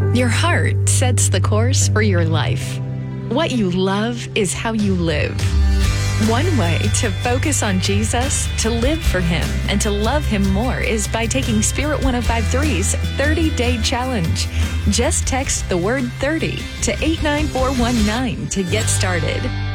Your heart sets the course for your life. What you love is how you live. One way to focus on Jesus, to live for Him, and to love Him more is by taking Spirit 105.3's 30-Day Challenge. Just text the word 30 to 89419 to get started.